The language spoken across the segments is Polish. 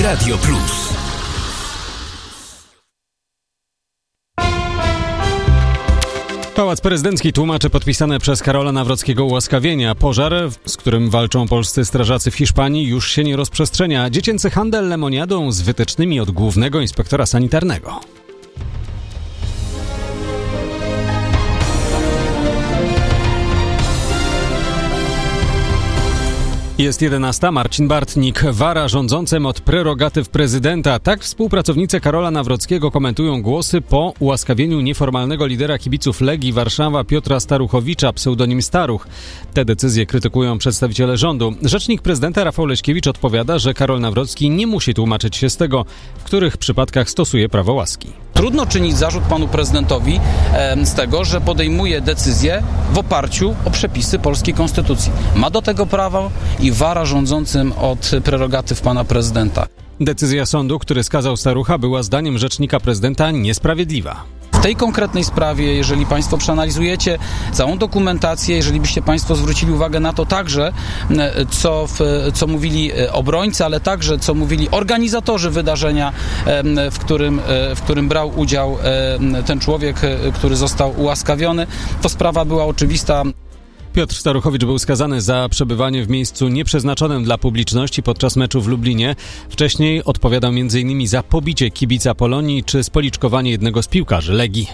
Radio Plus. Pałac Prezydencki tłumaczy podpisane przez Karola Nawrockiego ułaskawienia. Pożar, z którym walczą polscy strażacy w Hiszpanii, już się nie rozprzestrzenia. Dziecięcy handel lemoniadą z wytycznymi od głównego inspektora sanitarnego. Jest 11. Marcin Bartnik. Wara rządzącym od prerogatyw prezydenta. Tak współpracownicy Karola Nawrockiego komentują głosy po ułaskawieniu nieformalnego lidera kibiców Legii Warszawa Piotra Staruchowicza, pseudonim Staruch. Te decyzje krytykują przedstawiciele rządu. Rzecznik prezydenta Rafał Leśkiewicz odpowiada, że Karol Nawrocki nie musi tłumaczyć się z tego, w których przypadkach stosuje prawo łaski. Trudno czynić zarzut panu prezydentowi z tego, że podejmuje decyzje w oparciu o przepisy polskiej konstytucji. Ma do tego prawo i wara rządzącym od prerogatyw pana prezydenta. Decyzja sądu, który skazał Starucha, była zdaniem rzecznika prezydenta niesprawiedliwa. W tej konkretnej sprawie, jeżeli państwo przeanalizujecie całą dokumentację, jeżeli byście państwo zwrócili uwagę na to także, co mówili obrońcy, ale także co mówili organizatorzy wydarzenia, w którym brał udział ten człowiek, który został ułaskawiony, to sprawa była oczywista. Piotr Staruchowicz był skazany za przebywanie w miejscu nieprzeznaczonym dla publiczności podczas meczu w Lublinie. Wcześniej odpowiadał m.in. za pobicie kibica Polonii czy spoliczkowanie jednego z piłkarzy Legii.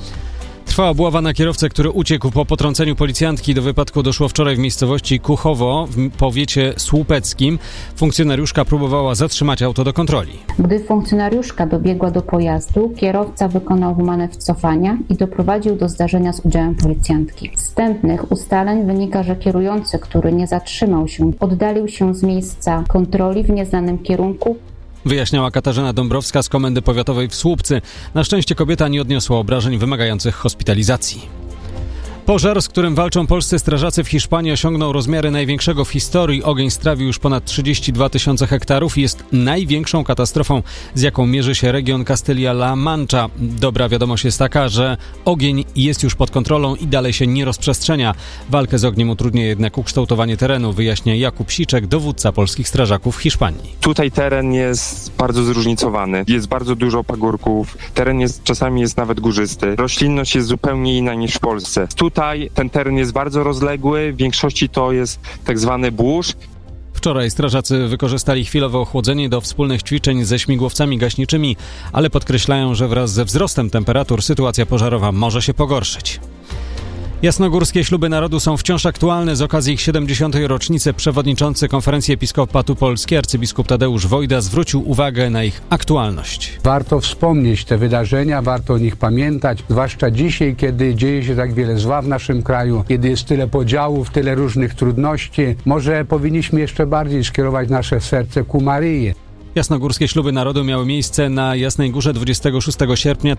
Trwa obława na kierowcę, który uciekł po potrąceniu policjantki. Do wypadku doszło wczoraj w miejscowości Kuchowo w powiecie słupeckim. Funkcjonariuszka próbowała zatrzymać auto do kontroli. Gdy funkcjonariuszka dobiegła do pojazdu, kierowca wykonał manewr cofania i doprowadził do zdarzenia z udziałem policjantki. Z wstępnych ustaleń wynika, że kierujący, który nie zatrzymał się, oddalił się z miejsca kontroli w nieznanym kierunku. Wyjaśniała Katarzyna Dąbrowska z Komendy Powiatowej w Słupcy. Na szczęście kobieta nie odniosła obrażeń wymagających hospitalizacji. Pożar, z którym walczą polscy strażacy w Hiszpanii, osiągnął rozmiary największego w historii. Ogień strawił już ponad 32 tysiące hektarów i jest największą katastrofą, z jaką mierzy się region Castilla-La Mancha. Dobra wiadomość jest taka, że ogień jest już pod kontrolą i dalej się nie rozprzestrzenia. Walkę z ogniem utrudnia jednak ukształtowanie terenu, wyjaśnia Jakub Siczek, dowódca polskich strażaków w Hiszpanii. Tutaj teren jest bardzo zróżnicowany. Jest bardzo dużo pagórków. Teren czasami jest nawet górzysty. Roślinność jest zupełnie inna niż w Polsce. Tutaj ten teren jest bardzo rozległy, w większości to jest tak zwany burz. Wczoraj strażacy wykorzystali chwilowe ochłodzenie do wspólnych ćwiczeń ze śmigłowcami gaśniczymi, ale podkreślają, że wraz ze wzrostem temperatur sytuacja pożarowa może się pogorszyć. Jasnogórskie śluby narodu są wciąż aktualne. Z okazji ich 70. rocznicy przewodniczący Konferencji Episkopatu Polski arcybiskup Tadeusz Wojda zwrócił uwagę na ich aktualność. Warto wspomnieć te wydarzenia, warto o nich pamiętać, zwłaszcza dzisiaj, kiedy dzieje się tak wiele zła w naszym kraju, kiedy jest tyle podziałów, tyle różnych trudności. Może powinniśmy jeszcze bardziej skierować nasze serce ku Maryi. Jasnogórskie śluby narodu miały miejsce na Jasnej Górze 26 sierpnia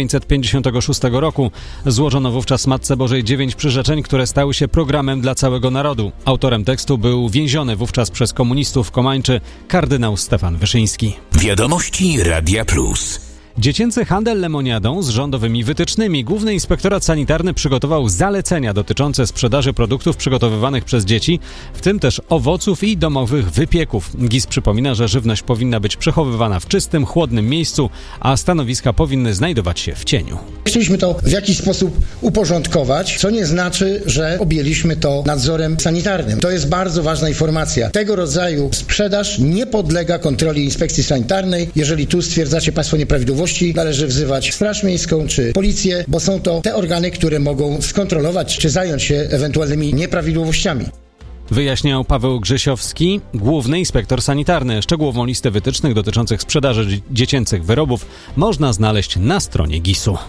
1956 roku. Złożono wówczas Matce Bożej 9 przyrzeczeń, które stały się programem dla całego narodu. Autorem tekstu był więziony wówczas przez komunistów w Komańczy kardynał Stefan Wyszyński. Wiadomości Radia Plus. Dziecięcy handel lemoniadą z rządowymi wytycznymi. Główny Inspektorat Sanitarny przygotował zalecenia dotyczące sprzedaży produktów przygotowywanych przez dzieci, w tym też owoców i domowych wypieków. GIS przypomina, że żywność powinna być przechowywana w czystym, chłodnym miejscu, a stanowiska powinny znajdować się w cieniu. Chcieliśmy to w jakiś sposób uporządkować, co nie znaczy, że objęliśmy to nadzorem sanitarnym. To jest bardzo ważna informacja. Tego rodzaju sprzedaż nie podlega kontroli inspekcji sanitarnej. Jeżeli tu stwierdzacie państwo nieprawidłowości, należy wzywać Straż Miejską czy Policję, bo są to te organy, które mogą skontrolować czy zająć się ewentualnymi nieprawidłowościami. Wyjaśniał Paweł Grzesiowski, główny inspektor sanitarny. Szczegółową listę wytycznych dotyczących sprzedaży dziecięcych wyrobów można znaleźć na stronie GIS-u.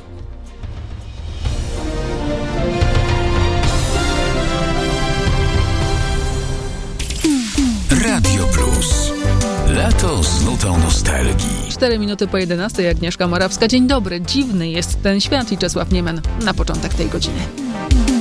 Radio Plus. Lato z nutą nostalgii. 4 minuty po 11, Agnieszka Morawska. Dzień dobry. Dziwny jest ten świat i Czesław Niemen na początek tej godziny.